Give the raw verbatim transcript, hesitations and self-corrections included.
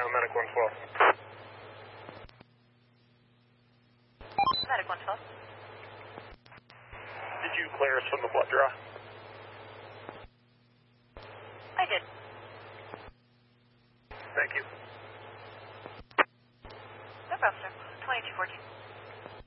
down, Medic one twelve. Medic one twelve. Did you clear us from the blood draw? I did. Thank you. No problem, sir. twenty-two fourteen.